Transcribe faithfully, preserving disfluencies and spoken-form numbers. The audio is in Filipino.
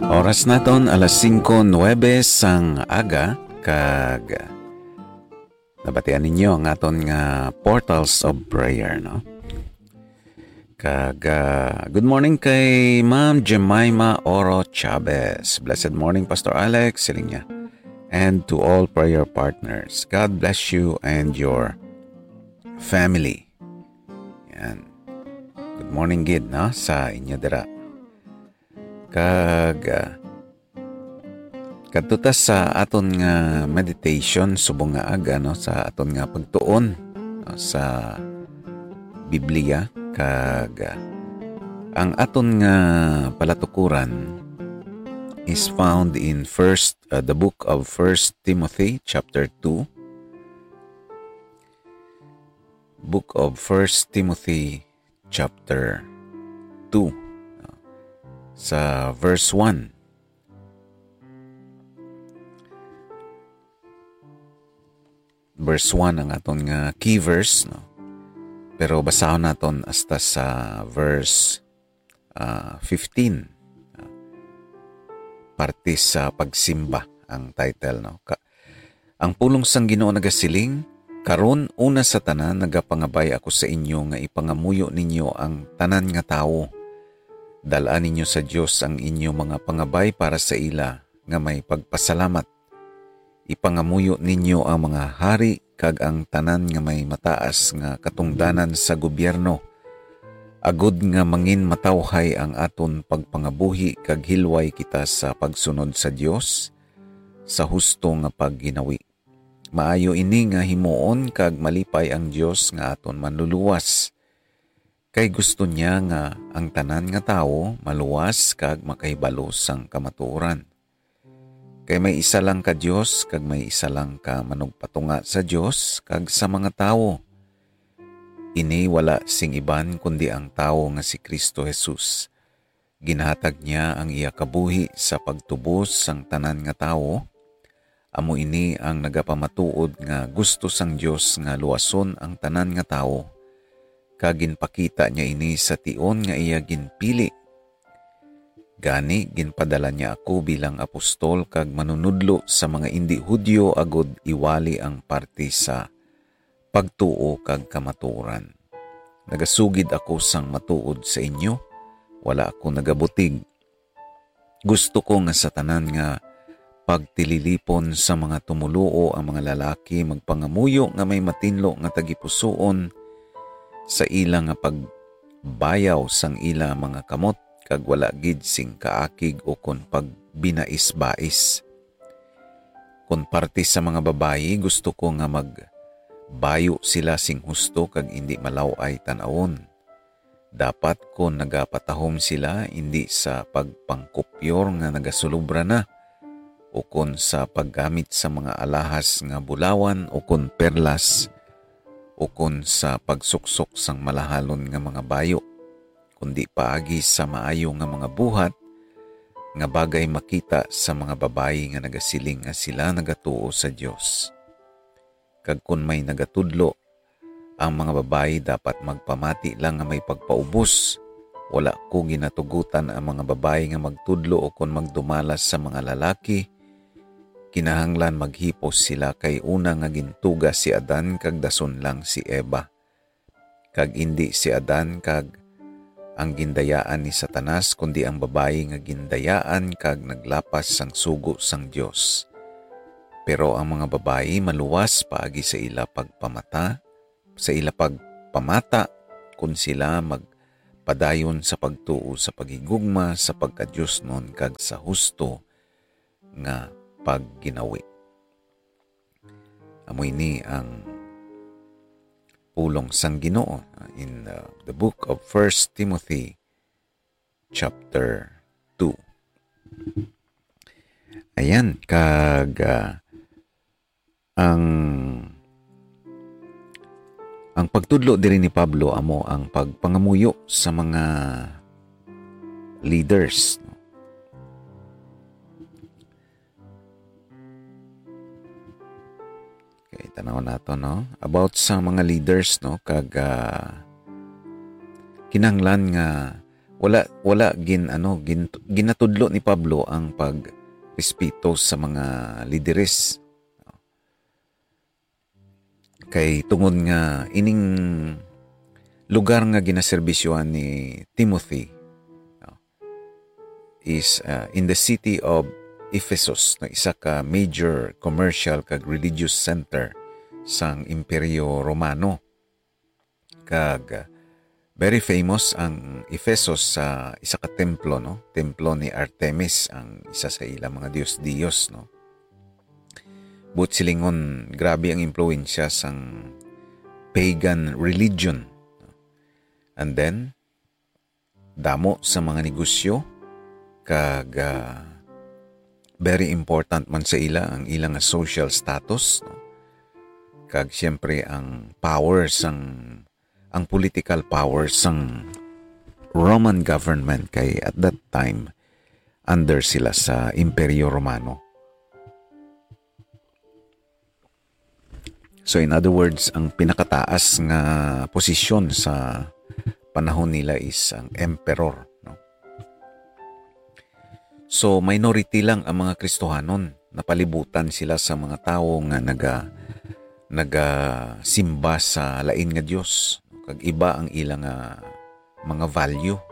Oras naton alas singko nuwebe sang aga kag nabatian ninyo ang aton nga Portals of Prayer, no? Kag uh, good morning kay Ma'am Jemima Oro Chavez. Blessed morning, Pastor Alex, siling niya. And to all prayer partners, God bless you and your family. Yan. Good morning, gid, no? Sa inyo dira. Kag uh, kadto sa aton nga meditation subong nga aga, no, sa aton nga pagtuon, no, sa Biblia. Kag uh, ang aton nga palatukuran is found in first uh, the book of First Timothy chapter two. Book of First Timothy chapter two, no, sa verse one. Verse one ang aton nga key verse, no? Pero basahon naton hasta sa verse uh, fifteen. Uh, parte sa pagsimba ang title, no? Ka- ang pulong sang Ginoo nagasiling, karon una sa tanan nagapangabay ako sa inyo nga ipangamuyo ninyo ang tanan nga tawo. Dalaan ninyo sa Dios ang inyo mga pangabay para sa ila nga may pagpasalamat. Ipangamuyo ninyo ang mga hari kag ang tanan nga may mataas nga katungdanan sa gobyerno. Agud nga mangin matawhay ang aton pagpangabuhi kag hilway kita sa pagsunod sa Dios sa husto nga pagginawi. Maayo ini nga himuon kag malipay ang Dios nga aton manluluwas. Kay gusto niya nga ang tanan nga tawo maluwas kag makahibalo sang kamatuoran. Kay may isa lang ka Dios kag may isa lang ka manugpatunga sa Dios kag sa mga tawo. Ini wala sing iban kundi ang tawo nga si Kristo Jesus. Ginhatag niya ang iya kabuhi sa pagtubos sang tanan nga tawo. Amo ini ang nagapamatuod nga gusto sang Dios nga luwason ang tanan nga tawo. Kag ginpakita niya ini sa tion nga iya ginpili. Gani, ginpadala niya ako bilang apostol kag manunudlo sa mga indi Hudyo agud iwali ang parte sa pagtuo kag kamatuoran. Nagasugid ako sang matuod sa inyo, wala ako nagabutig. Gusto ko nga sa tanan nga pagtililipon sa mga tumuluo ang mga lalaki magpangamuyo nga may matinlo nga tagipusoon sa ila nga pagbayaw sang ila mga kamot kag wala gid sing kaakig o kon pagbinais-bais. Kung parte sa mga babayi, gusto ko nga magbayo sila sing husto kag hindi malaw ay tanawon. Dapat kung nagapatahom sila, hindi sa pagpangkopyor nga nagasulubra na, o kon sa paggamit sa mga alahas nga bulawan o kon perlas, o kon sa pagsuksok sang malahalon nga mga bayo, kundi paagi sa maayo nga mga buhat nga bagay makita sa mga babayi nga nagasiling nga sila nagatuo sa Dios. Kag kun may nagatudlo, ang mga babayi dapat magpamati lang nga may pagpaubos. Wala ko ginatugutan ang mga babayi nga magtudlo o kun magdumalas sa mga lalaki. Kinahanglan maghipos sila kay una nga gintuga si Adan kag dason lang si Eva. Kag indi si Adan kag ang gindayaan ni Satanas kundi ang babayi nga gindayaan kag naglapas sang sugo sang Dios. Pero ang mga babayi maluwas paagi sa ila pagpamata, sa ila pagpamata kun sila magpadayon sa pagtuo sa pagigugma sa pagka-Dios non kag sa husto nga pagginawi. Amoy ni ang pulong sang Ginoo in uh, the book of First Timothy chapter two. Ayan, kag uh, ang ang pagtudlo diri ni Pablo amo ang pagpangamuyo sa mga leaders. Okay, tanaw nato, no, about sa mga leaders, no, kag uh, kinahanglan nga wala wala gin ano gin, ginatudlo ni Pablo ang pagrespeto sa mga lideres. Kay tungod nga ining lugar nga ginaserbisyohan ni Timothy is uh, in the city of Ephesus, na isa ka major commercial kag religious center sang Imperyo Romano. Kag uh, very famous ang Ephesus sa isa ka templo, no? Templo ni Artemis, ang isa sa ilang mga Diyos-Diyos, no? But silingon, grabe ang impluensya sang pagan religion. And then, damo sa mga negosyo, kag uh, very important man sa ila ang ilang social status, no? Kag siyempre ang power sang ang political power sang Roman government, kay at that time under sila sa Imperyo Romano. So in other words, ang pinakataas nga posisyon sa panahon nila is ang emperor, no? So minority lang ang mga Kristohanon, napalibutan sila sa mga tao nga naga naga simba sa lain nga Dios, kag iba ang ilang uh, mga value.